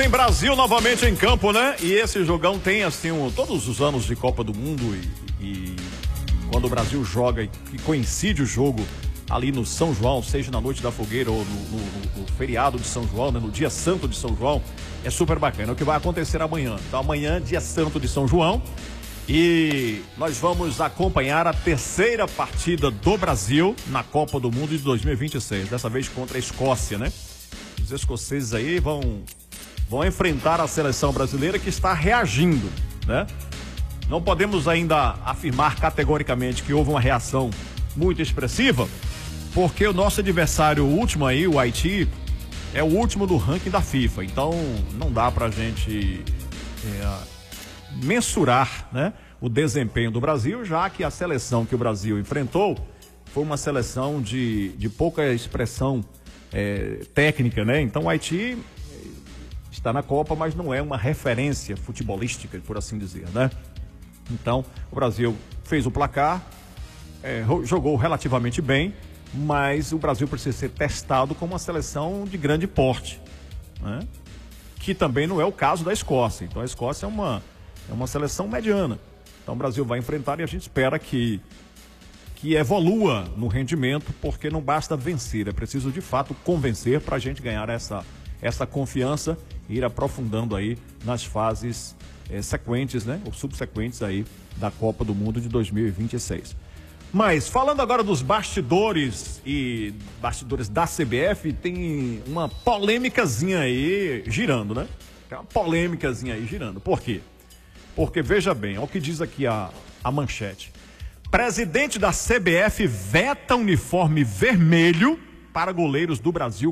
tem Brasil novamente em campo, né? E esse jogão tem, assim, todos os anos de Copa do Mundo e quando o Brasil joga e coincide o jogo ali no São João, seja na Noite da Fogueira ou no feriado de São João, né? No dia santo de São João, é super bacana. É o que vai acontecer amanhã. Então amanhã, dia santo de São João, e nós vamos acompanhar a terceira partida do Brasil na Copa do Mundo de 2026, dessa vez contra a Escócia, né? Os escoceses aí vão enfrentar a seleção brasileira que está reagindo, né? Não podemos ainda afirmar categoricamente que houve uma reação muito expressiva, porque o nosso adversário último aí, o Haiti, é o último do ranking da FIFA. Então não dá pra gente mensurar, né, o desempenho do Brasil, já que a seleção que o Brasil enfrentou foi uma seleção de pouca expressão técnica, né? Então o Haiti está na Copa, mas não é uma referência futebolística, por assim dizer, né? Então o Brasil fez o placar, jogou relativamente bem, mas o Brasil precisa ser testado como uma seleção de grande porte, né? Que também não é o caso da Escócia. Então a Escócia é uma seleção mediana. Então o Brasil vai enfrentar e a gente espera que evolua no rendimento, porque não basta vencer, é preciso de fato convencer para a gente ganhar essa confiança e ir aprofundando aí nas fases sequentes, né, ou subsequentes aí da Copa do Mundo de 2026. Mas falando agora dos bastidores da CBF, tem uma polêmicazinha aí girando, né? Tem uma polêmicazinha aí girando. Por quê? Porque veja bem, olha o que diz aqui a manchete. Presidente da CBF veta uniforme vermelho para goleiros do Brasil